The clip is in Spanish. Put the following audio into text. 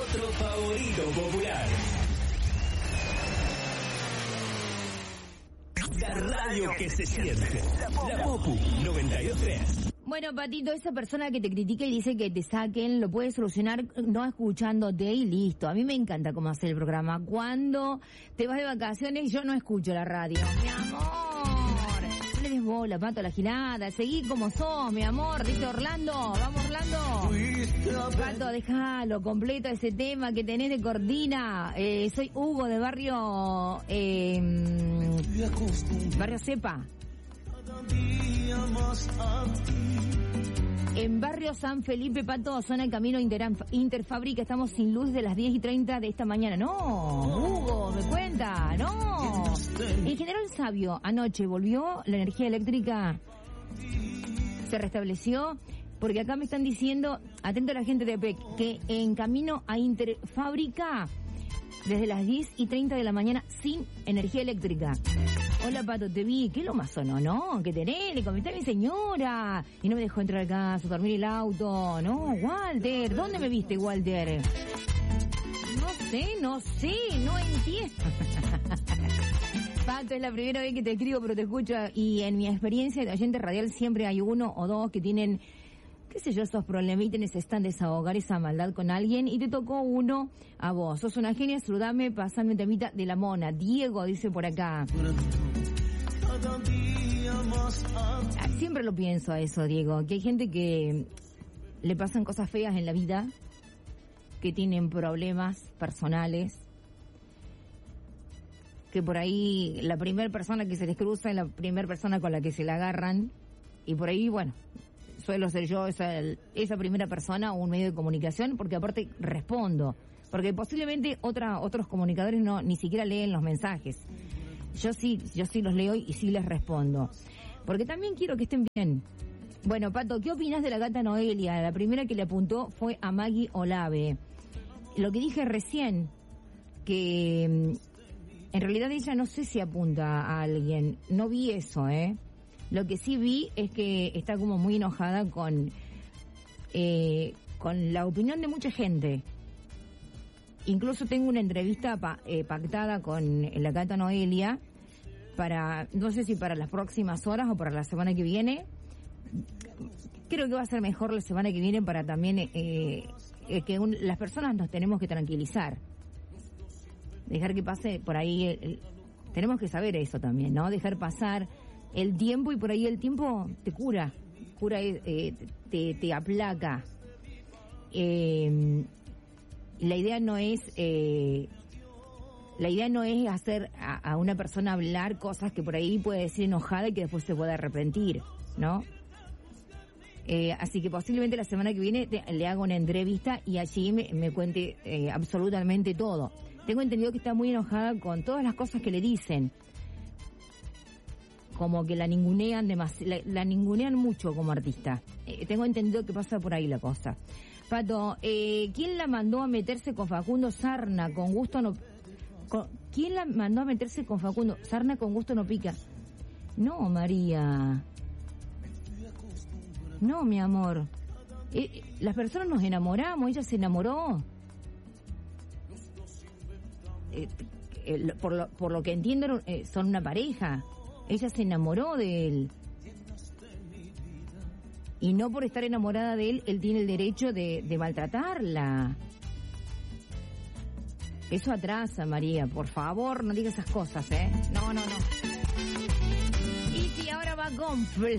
Nuestro favorito popular. La radio que se siente. La Popu 92.3. Bueno, Patito, esa persona que te critica y dice que te saquen, lo puede solucionar no escuchándote y listo. A mí me encanta cómo hacer el programa. Cuando te vas de vacaciones, yo no escucho la radio. Mi amor, no le des bola, Pato, a la gilada. Seguí como sos, mi amor. Dice Orlando. Vamos, Orlando. Pato, déjalo, completa ese tema que tenés de Cordina. Soy Hugo de Barrio Cepa. En Barrio San Felipe, Pato, zona de Camino Interfábrica, estamos sin luz de las 10:30 de esta mañana. No, Hugo, me cuenta, no. El general Sabio, anoche volvió la energía eléctrica, se restableció, porque acá me están diciendo, atento a la gente de APEC, que en Camino a Interfábrica, desde las 10:30 de la mañana, sin energía eléctrica. Hola, Pato, te vi. ¿Qué lo más sonó, no? ¿Qué tenés? Le comenté a mi señora. Y no me dejó entrar a casa, dormir el auto. No, Walter. ¿Dónde me viste, Walter? No sé. No entiendo. Pato, es la primera vez que te escribo, pero te escucho. Y en mi experiencia de oyente radial siempre hay uno o dos que tienen, qué sé yo, esos problemitas, necesitan desahogar esa maldad con alguien, y te tocó uno a vos. Sos una genia, saludame, pasame un temita de la mona. Diego dice por acá. Siempre lo pienso a eso, Diego, que hay gente que le pasan cosas feas en la vida, que tienen problemas personales, que por ahí la primera persona que se les cruza es la primera persona con la que se la agarran, y por ahí, bueno, suelo ser yo esa primera persona o un medio de comunicación, porque aparte respondo, porque posiblemente otros comunicadores ni siquiera leen los mensajes. Yo sí los leo y sí les respondo, porque también quiero que estén bien. Bueno, Pato, ¿qué opinas de la gata Noelia? La primera que le apuntó fue a Maggie Olave. Lo que dije recién, que en realidad ella no sé si apunta a alguien, no vi eso, Lo que sí vi es que está como muy enojada con la opinión de mucha gente. Incluso tengo una entrevista pactada con la gata Noelia para, no sé si para las próximas horas o para la semana que viene. Creo que va a ser mejor la semana que viene para también que las personas nos tenemos que tranquilizar. Dejar que pase por ahí, tenemos que saber eso también, ¿no? Dejar pasar el tiempo, y por ahí el tiempo te cura, te aplaca. La idea no es hacer a una persona hablar cosas que por ahí puede decir enojada y que después se pueda arrepentir, ¿no? Así que posiblemente la semana que viene le haga una entrevista y allí me cuente absolutamente todo. Tengo entendido que está muy enojada con todas las cosas que le dicen, como que la ningunean la ningunean mucho como artista. Tengo entendido que pasa por ahí la cosa. Pato, ¿quién la mandó a meterse con Facundo? Sarna, con gusto no... ¿Quién la mandó a meterse con Facundo? Sarna, con gusto no pica. No, María. No, mi amor. Las personas nos enamoramos, ella se enamoró. Por lo que entiendo, son una pareja. Ella se enamoró de él. Y no por estar enamorada de él tiene el derecho de maltratarla. Eso atrasa, María. Por favor, no digas esas cosas, No. Y si ahora va con